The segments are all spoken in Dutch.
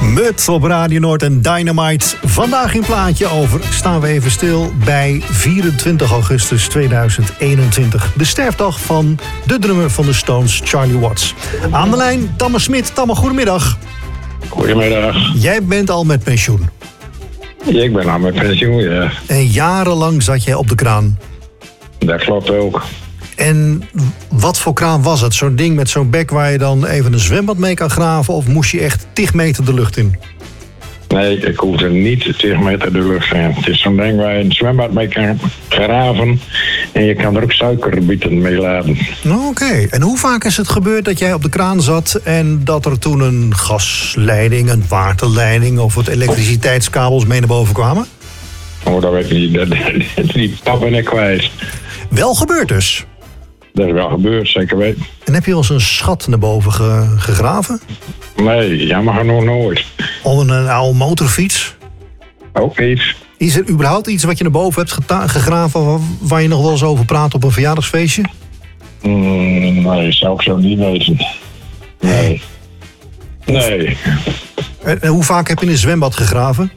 Mut op Radio Noord en Dynamite. Vandaag in Plaatje Over staan we even stil bij 24 augustus 2021. De sterfdag van de drummer van de Stones, Charlie Watts. Aan de lijn, Tamme Smit. Tamme, goedemiddag. Goedemiddag. Jij bent al met pensioen. Ja, ik ben al met pensioen, ja. En jarenlang zat jij op de kraan. Dat klopt ook. En wat voor kraan was het? Zo'n ding met zo'n bek waar je dan even een zwembad mee kan graven? Of moest je echt 10 meter de lucht in? Nee, ik hoef er niet 10 meter de lucht in. Het is zo'n ding waar je een zwembad mee kan graven. En je kan er ook suikerbieten mee laden. Oké. En hoe vaak is het gebeurd dat jij op de kraan zat en dat er toen een gasleiding, een waterleiding of wat elektriciteitskabels mee naar boven kwamen? Oh, dat weet ik niet. Die pap ben ik kwijt. Wel gebeurd dus? Dat is wel gebeurd, zeker weten. En heb je wel eens een schat naar boven gegraven? Nee, jammer genoeg nooit. Of een oude motorfiets? Ook niet. Is er überhaupt iets wat je naar boven hebt gegraven waar je nog wel eens over praat op een verjaardagsfeestje? Nee, zou ik zo niet weten. Nee. Nee. En hoe vaak heb je in een zwembad gegraven?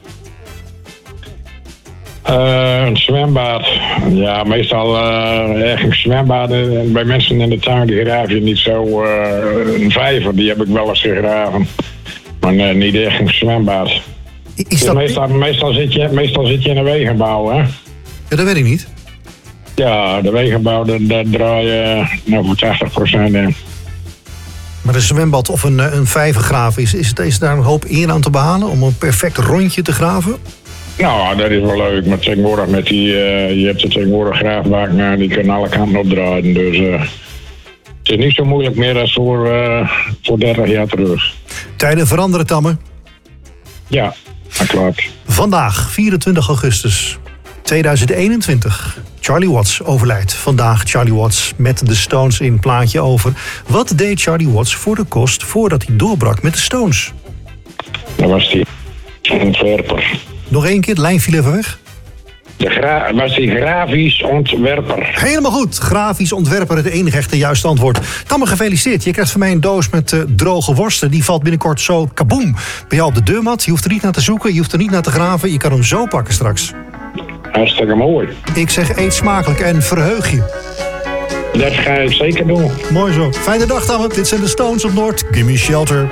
Een zwembad. Ja, meestal ergens zwembaden. Bij mensen in de tuin die graven je niet zo. Een vijver, die heb ik wel eens gegraven. Maar niet echt een zwembad. Is dat... meestal zit je in een wegenbouw, hè? Ja, dat weet ik niet. Ja, de wegenbouw, daar draai je voor 80% in. Maar een zwembad of een vijvergraven, is daar een hoop eer aan te behalen om een perfect rondje te graven? Nou, dat is wel leuk. Maar tegenwoordig met die... je hebt er tegenwoordig graafbaken, die kunnen alle kanten opdraaien. Dus het is niet zo moeilijk meer als voor 30 jaar terug. Tijden veranderen, Tamme. Ja, dat klopt. Vandaag, 24 augustus 2021. Charlie Watts overlijdt. Vandaag Charlie Watts met de Stones in Plaatje Over. Wat deed Charlie Watts voor de kost voordat hij doorbrak met de Stones? Dan was hij ontwerper. Nog één keer, de lijn viel even weg. Was hij grafisch ontwerper. Helemaal goed. Grafisch ontwerper, het enige echte juiste antwoord. Tamme, gefeliciteerd. Je krijgt van mij een doos met droge worsten. Die valt binnenkort zo kaboom bij jou op de deurmat. Je hoeft er niet naar te zoeken, je hoeft er niet naar te graven. Je kan hem zo pakken straks. Hartstikke mooi. Ik zeg eet smakelijk en verheug je. Dat ga ik zeker doen. Mooi zo. Fijne dag, Tamme. Dit zijn de Stones op Noord. Gimme Shelter.